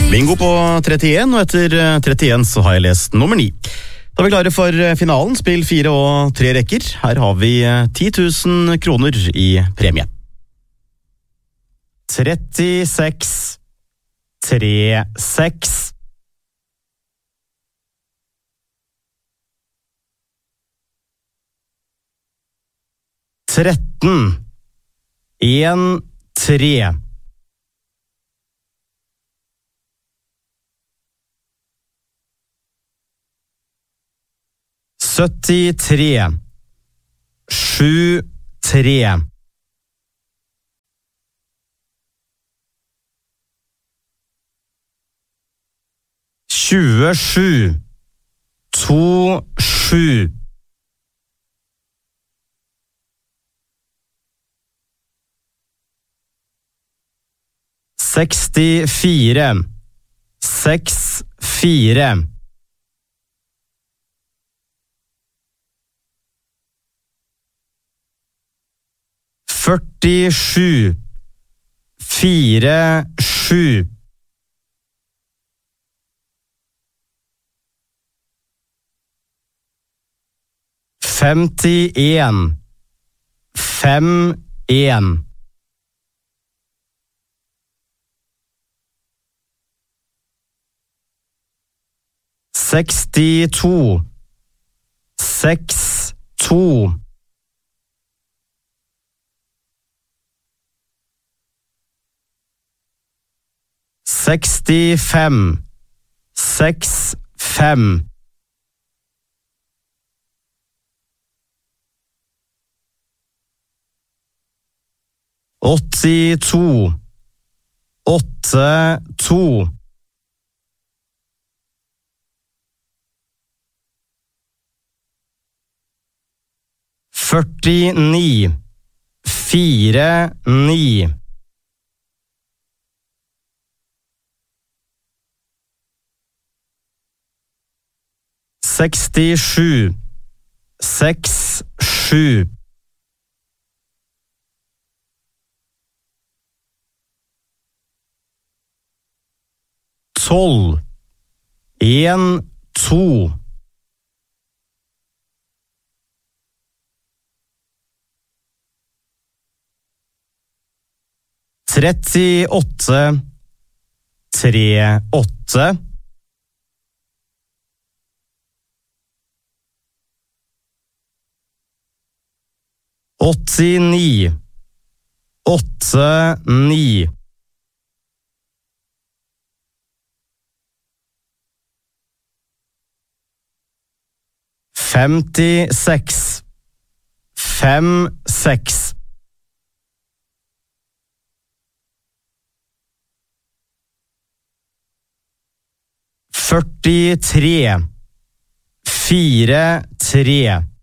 Bingo på 31, og etter 31 så har jeg lest nummer 9. Da er vi klare for finalen, spill 4 og 3 rekker. Her har vi 10 000 kroner i premie. 36, 36. 13, 1, 3. 73, 7, 3. 27, 2, 7. 64, 6, 4. 47, 4, 7. 51, 5, 1. 62, 6, 2. 65, 6, 5. 82, 8, 2. 49, 4, 9. 67, 6, 7. 12, 1, 2. 38, 3, 8. 89, 8, 9. 56, 5, 6. 43, 4, 3.